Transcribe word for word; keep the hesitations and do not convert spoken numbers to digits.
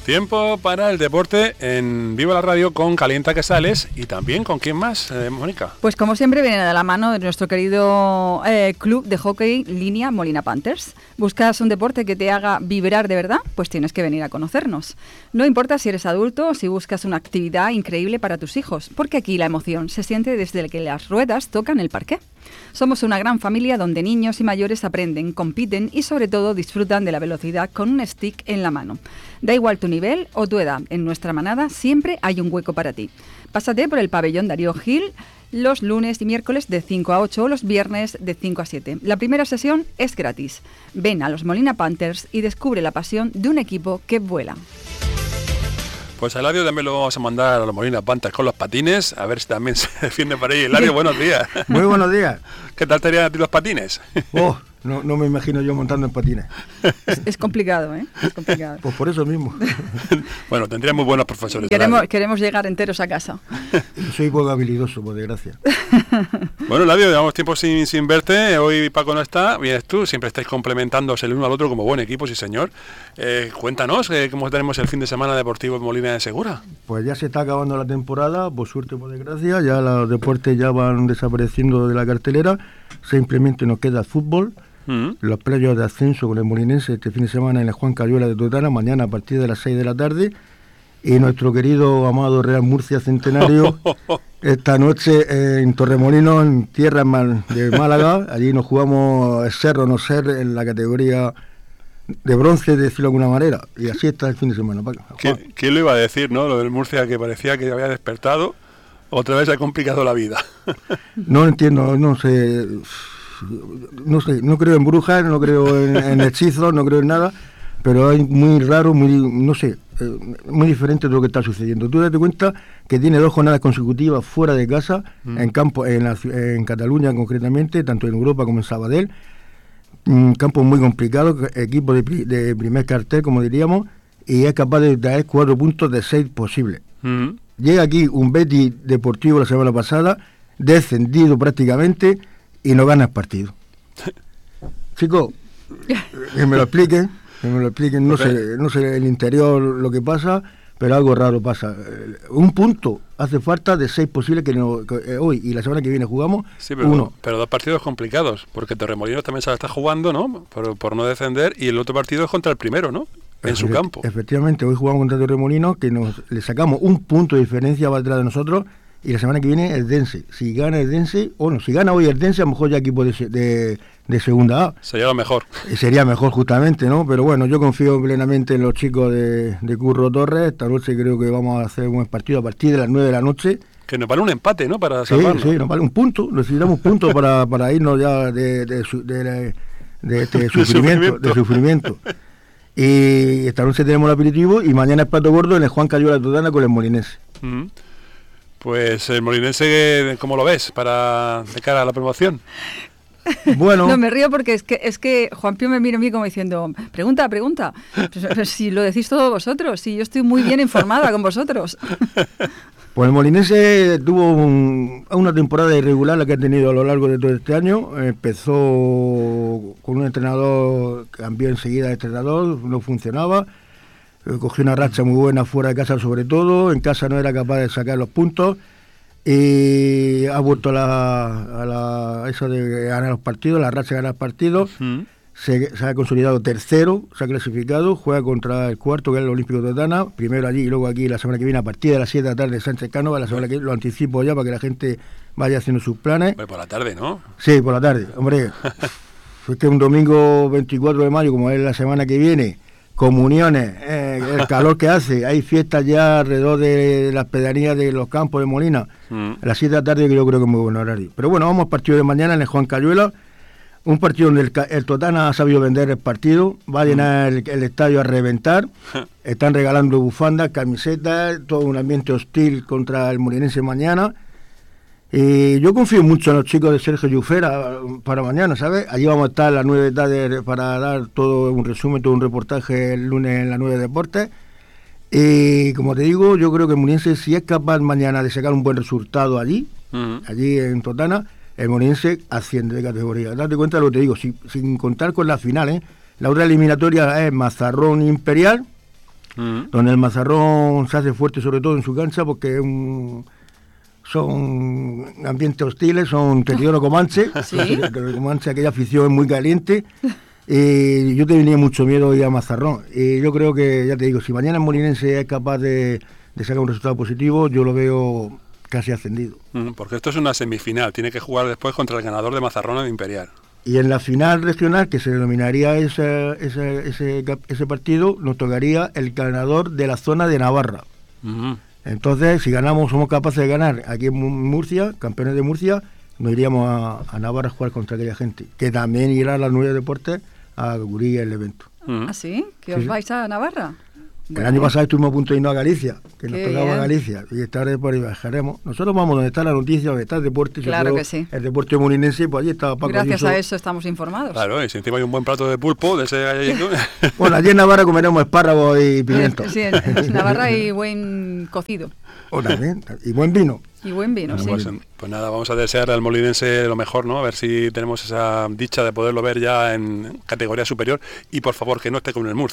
Tiempo para el deporte en Viva la Radio con Calienta que Sales y también con quién más, eh, Mónica. Pues como siempre viene de la mano de nuestro querido eh, club de hockey línea Molina Panthers. ¿Buscas un deporte que te haga vibrar de verdad? Pues tienes que venir a conocernos. No importa si eres adulto o si buscas una actividad increíble para tus hijos, porque aquí la emoción se siente desde que las ruedas tocan el parqué. Somos una gran familia donde niños y mayores aprenden, compiten y sobre todo disfrutan de la velocidad con un stick en la mano. Da igual tu nivel o tu edad, en nuestra manada siempre hay un hueco para ti. Pásate por el pabellón Darío Gil los lunes y miércoles de cinco a ocho o los viernes de cinco a siete. La primera sesión es gratis. Ven a los Molina Panthers y descubre la pasión de un equipo que vuela. Pues a Eladio también lo vamos a mandar a los Molina Panthers con los patines, a ver si también se defiende por ahí. Eladio, buenos días. Muy buenos días. ¿Qué tal te harían a ti los patines? Oh, no, no me imagino yo montando en patines. Es, es complicado, ¿eh? Es complicado. Pues por eso mismo. Bueno, tendría muy buenos profesores. Queremos, queremos llegar enteros a casa. Soy poco habilidoso, por desgracia. Bueno, Eladio, llevamos tiempo sin, sin verte. Hoy Paco no está, vienes tú. Siempre estáis complementándose el uno al otro como buen equipo, sí señor. Eh, cuéntanos, eh, ¿cómo tenemos el fin de semana deportivo en Molina de Segura? Pues ya se está acabando la temporada, por suerte o por desgracia. Ya los deportes ya van desapareciendo de la cartelera. Simplemente nos queda el fútbol. Uh-huh. Los playoffs de ascenso con el Molinense este fin de semana en el Juan Cayuela de Totana, mañana a partir de las seis de la tarde. Y nuestro querido amado Real Murcia Centenario esta noche eh, en Torremolinos, en tierra de Málaga. Allí nos jugamos ser o no ser en la categoría de bronce, de decirlo de alguna manera. Y así está el fin de semana. ¿Quién, ¿Quién lo iba a decir, no? Lo del Murcia, que parecía que había despertado, otra vez ha complicado la vida. No entiendo, no sé... No sé, no creo en brujas, no creo en, en hechizos, no creo en nada, pero es muy raro, muy, no sé, eh, muy diferente de lo que está sucediendo. Tú date cuenta que tiene dos jornadas consecutivas fuera de casa, mm. en campo, en, la, en Cataluña concretamente, tanto en Europa como en Sabadell, un campo muy complicado, equipo de, de primer cartel, como diríamos, y es capaz de traer cuatro puntos de seis posibles. Mm. Llega aquí un Betis Deportivo la semana pasada, descendido prácticamente, y no gana el partido. Chicos, que me lo expliquen, que me lo expliquen, no sé, no sé el interior lo que pasa, pero algo raro pasa. Un punto hace falta de seis posibles que, no, que hoy y la semana que viene jugamos. Sí, pero, uno. pero dos partidos complicados, porque Torremolinos también se la está jugando, ¿no? Por, por no descender, y el otro partido es contra el primero, ¿no? En Efect- su campo. Efectivamente, hoy jugamos contra Torremolinos, que nos le sacamos un punto de diferencia para atrás de nosotros. Y la semana que viene el Dense. Si gana el Dense, o no, si gana hoy el Dense, a lo mejor ya equipo de, de, de segunda A. Sería lo mejor. Y sería mejor justamente, ¿no? Pero bueno, yo confío plenamente en los chicos de, de Curro Torres. Esta noche creo que vamos a hacer un buen partido a partir de las nueve de la noche. Que nos vale un empate, ¿no? Para sí, salvarnos. Sí, nos vale un punto. Necesitamos un punto para, para irnos ya de, de, de, de, de este sufrimiento. de sufrimiento. Y esta noche tenemos el aperitivo y mañana es plato gordo en el Juan Cayuela de Totana con el Molinense. Uh-huh. Pues el Molinense, ¿cómo lo ves para de cara a la promoción? Bueno. No, me río porque es que es que Juan Pío me mira a mí como diciendo, pregunta, pregunta. Pues, pues, si lo decís todos vosotros, si yo estoy muy bien informada con vosotros. Pues el Molinense tuvo un, una temporada irregular la que ha tenido a lo largo de todo este año. Empezó con un entrenador, cambió enseguida de entrenador, no funcionaba. Cogió una racha muy buena fuera de casa sobre todo, en casa no era capaz de sacar los puntos y ha vuelto a la, a la eso de ganar los partidos, la racha de ganar partidos, uh-huh. se, se ha consolidado tercero, se ha clasificado, juega contra el cuarto que es el Olímpico de Totana, primero allí y luego aquí la semana que viene a partir de las siete de la tarde Sánchez Cánova, la semana que lo anticipo ya para que la gente vaya haciendo sus planes. Pues por la tarde, ¿no? Sí, por la tarde, hombre, es que un domingo veinticuatro de mayo, como es la semana que viene, comuniones, eh, el calor que hace, hay fiestas ya alrededor de las pedanías de los campos de Molina, mm. a las siete de la tarde, que yo creo que es muy buen horario. Pero bueno, vamos al partido de mañana en el Juan Cayuela, un partido donde el, el Totana ha sabido vender el partido, va a llenar mm. el, el estadio a reventar, están regalando bufandas, camisetas, todo un ambiente hostil contra el Molinense mañana. Y yo confío mucho en los chicos de Sergio Llufera para mañana, ¿sabes? Allí vamos a estar a las nueve de la tarde para dar todo un resumen, todo un reportaje el lunes en la nueve Deportes. Y como te digo, yo creo que el Molinense, si es capaz mañana de sacar un buen resultado allí, uh-huh. allí en Totana, el Molinense asciende de categoría. Date cuenta de lo que te digo, sin, sin contar con la final, ¿eh? La otra eliminatoria es Mazarrón Imperial, Mm. donde el Mazarrón se hace fuerte sobre todo en su cancha porque es un, son ambientes hostiles, son territorio comanche, ¿Sí? territorio comanche, aquella afición es muy caliente. Y yo tenía mucho miedo ir a Mazarrón. Y yo creo que, ya te digo, si mañana el Molinense es capaz de, de sacar un resultado positivo, yo lo veo casi ascendido. Mm, porque esto es una semifinal, tiene que jugar después contra el ganador de Mazarrón de Imperial. Y en la final regional, que se denominaría ese, ese, ese, ese partido, nos tocaría el ganador de la zona de Navarra. Mm. Entonces, si ganamos, somos capaces de ganar aquí en Murcia, campeones de Murcia, nos iríamos a, a Navarra a jugar contra aquella gente, que también irá a las nueve deportes a cubrir el evento. Mm. ¿Ah, sí? ¿Que Sí, os sí. vais a Navarra? El Bueno. año pasado estuvimos a punto de irnos a Galicia, que nos Qué tocaba bien. Galicia, y esta vez por ahí viajaremos. Nosotros vamos donde está la noticia, donde está el deporte, sobre Claro todo que sí. el deporte molinense, pues allí estaba Paco Gracias Ayuso. a eso estamos informados. Claro, y si encima hay un buen plato de pulpo, de ese galletito. Bueno, allí en Navarra comeremos espárragos y pimientos. Sí, en, en Navarra y buen cocido. Oh, también, y buen vino. Y buen vino, sí. Pues, pues nada, vamos a desear al molinense lo mejor, ¿no? A ver si tenemos esa dicha de poderlo ver ya en categoría superior y por favor que no esté con el Murcia.